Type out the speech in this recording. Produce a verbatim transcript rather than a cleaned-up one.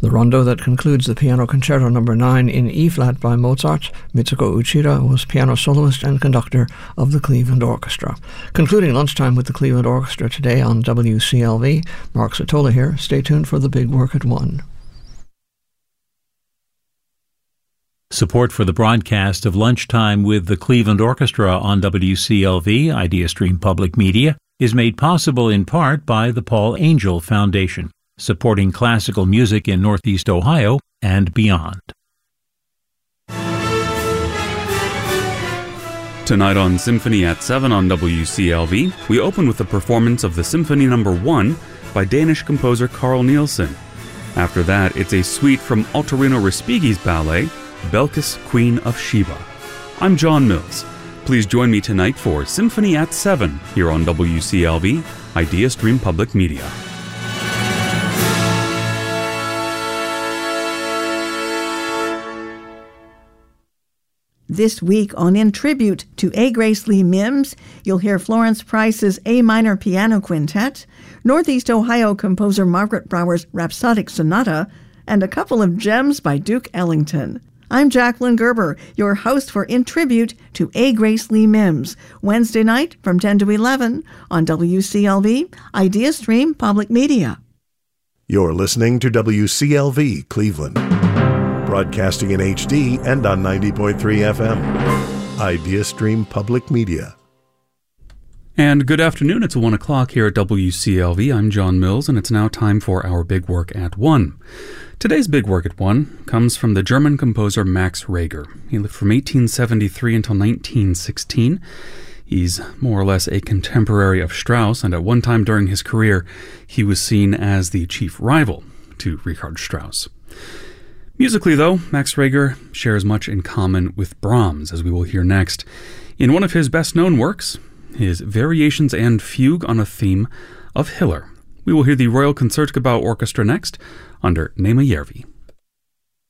The rondo that concludes the Piano Concerto number nine in E-flat by Mozart, Mitsuko Uchida was piano soloist and conductor of the Cleveland Orchestra. Concluding lunchtime with the Cleveland Orchestra today on W C L V. Mark Sotola here. Stay tuned for the big work at one. Support for the broadcast of Lunchtime with the Cleveland Orchestra on W C L V, IdeaStream Public Media, is made possible in part by the Paul Angel Foundation, supporting classical music in Northeast Ohio and beyond. Tonight on Symphony at seven on W C L V, we open with a performance of the Symphony Number one by Danish composer Carl Nielsen. After that, it's a suite from Ottorino Respighi's ballet, Belkis, Queen of Sheba. I'm John Mills. Please join me tonight for Symphony at seven here on W C L V, IdeaStream Public Media. This week on In Tribute to A. Grace Lee Mims, you'll hear Florence Price's A Minor Piano Quintet, Northeast Ohio composer Margaret Brower's Rhapsodic Sonata, and a couple of gems by Duke Ellington. I'm Jacqueline Gerber, your host for In Tribute to A. Grace Lee Mims, Wednesday night from ten to eleven on W C L V, IdeaStream Public Media. You're listening to W C L V Cleveland, broadcasting in H D and on ninety point three F M. IdeaStream Public Media. And good afternoon. It's one o'clock here at W C L V. I'm John Mills, and it's now time for our Big Work at one. Today's Big Work at one comes from the German composer Max Reger. He lived from eighteen seventy-three until nineteen sixteen. He's more or less a contemporary of Strauss, and at one time during his career, he was seen as the chief rival to Richard Strauss. Musically, though, Max Reger shares much in common with Brahms, as we will hear next. In one of his best-known works, his Variations and Fugue on a Theme of Hiller. We will hear the Royal Concertgebouw Orchestra next, under Nema Järvi.